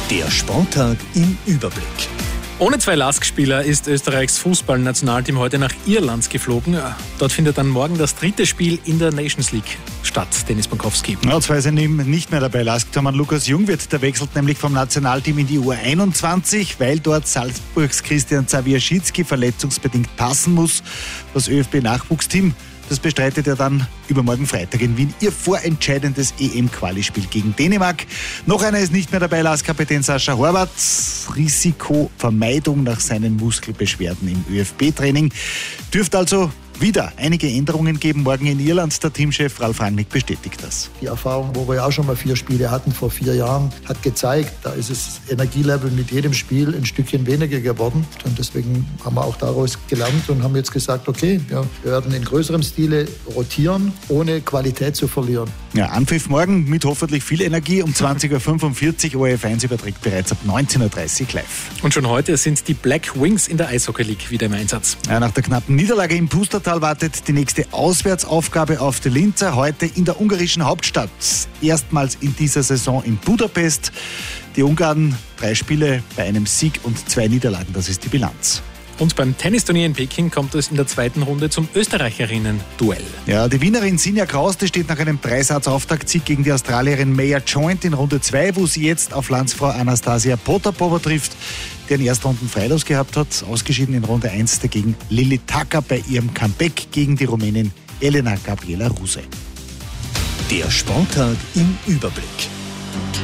Der Sporttag im Überblick. Ohne zwei LASK-Spieler ist Österreichs Fußballnationalteam heute nach Irland geflogen. Dort findet dann morgen das dritte Spiel in der Nations League statt. Dennis Bankowski. Ja, zwei sind eben nicht mehr dabei. LASK-Tormann Lukas Jungwirth, der wechselt nämlich vom Nationalteam in die U21, weil dort Salzburgs Christian Zawiaschicki verletzungsbedingt passen muss. Das ÖFB-Nachwuchsteam, das bestreitet er dann übermorgen Freitag in Wien ihr vorentscheidendes EM-Quali-Spiel gegen Dänemark. Noch einer ist nicht mehr dabei, LASK-Kapitän Sascha Horvath. Risikovermeidung nach seinen Muskelbeschwerden im ÖFB-Training. Dürfte also wieder einige Änderungen geben morgen in Irland. Der Teamchef Ralf Rangnick bestätigt das. Die Erfahrung, wo wir ja auch schon mal 4 Spiele hatten vor 4 Jahren, hat gezeigt, da ist das Energielevel mit jedem Spiel ein Stückchen weniger geworden. Und deswegen haben wir auch daraus gelernt und haben jetzt gesagt, okay, wir werden in größerem Stile rotieren, ohne Qualität zu verlieren. Ja, Anpfiff morgen mit hoffentlich viel Energie um 20.45 Uhr. ORF1 überträgt bereits ab 19.30 Uhr live. Und schon heute sind die Black Wings in der Eishockey League wieder im Einsatz. Ja, nach der knappen Niederlage im Pustertal wartet die nächste Auswärtsaufgabe auf die Linzer. Heute in der ungarischen Hauptstadt. Erstmals in dieser Saison in Budapest. Die Ungarn 3 Spiele bei einem Sieg und 2 Niederlagen. Das ist die Bilanz. Und beim Tennisturnier in Peking kommt es in der zweiten Runde zum Österreicherinnen-Duell. Ja, die Wienerin Sinja Krauste steht nach einem 3-Satz-Auftaktsieg gegen die Australierin Maya Joint in Runde 2, wo sie jetzt auf Landsfrau Anastasia Potapova trifft, die einen Erstrunden-Freilos gehabt hat. Ausgeschieden in Runde 1 dagegen Lili Taka bei ihrem Comeback gegen die Rumänin Elena Gabriela Ruse. Der Sporttag im Überblick.